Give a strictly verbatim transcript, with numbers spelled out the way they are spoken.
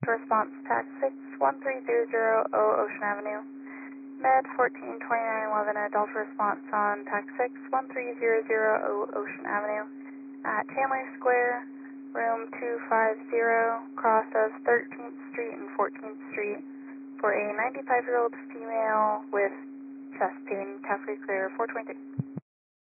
Delta response, TAC six one three zero zero zero Ocean Avenue. Med fourteen twenty-nine eleven, a Delta response on TAC six one three zero zero zero Ocean Avenue at Chandler Square, room two five zero, cross of thirteenth Street and fourteenth Street for a ninety-five-year-old female with chest pain, catheter clear, four twenty-three.